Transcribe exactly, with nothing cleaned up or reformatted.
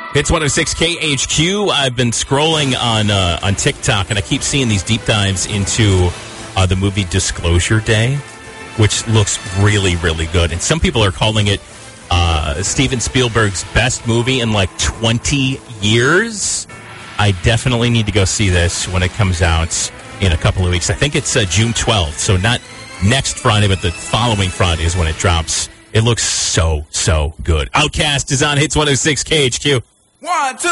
It's one oh six K H Q. I've been scrolling on uh, on TikTok, and I keep seeing these deep dives into uh, the movie Disclosure Day, which looks really, really good. And some people are calling it uh, Steven Spielberg's best movie in like twenty years. I definitely need to go see this when it comes out in a couple of weeks. I think it's uh, June twelfth, so not next Friday, but the following Friday is when it drops. It looks so, so good. Outcast is on Hits one oh six K H Q. One, two.